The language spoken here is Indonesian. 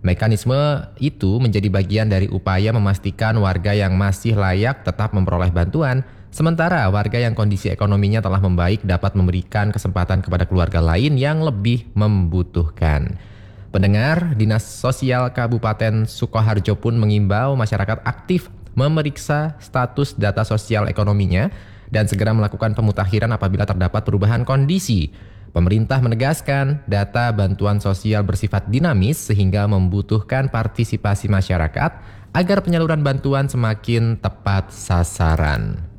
Mekanisme itu menjadi bagian dari upaya memastikan warga yang masih layak tetap memperoleh bantuan, sementara warga yang kondisi ekonominya telah membaik dapat memberikan kesempatan kepada keluarga lain yang lebih membutuhkan. Pendengar, Dinas Sosial Kabupaten Sukoharjo pun mengimbau masyarakat aktif memeriksa status data sosial ekonominya dan segera melakukan pemutakhiran apabila terdapat perubahan kondisi. Pemerintah menegaskan data bantuan sosial bersifat dinamis sehingga membutuhkan partisipasi masyarakat agar penyaluran bantuan semakin tepat sasaran.